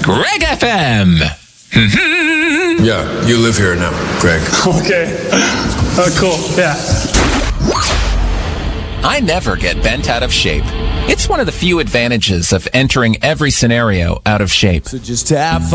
Greg FM. Yeah, you live here now, Greg. Okay. Cool. Yeah. I never get bent out of shape. It's one of the few advantages of entering every scenario out of shape. So just have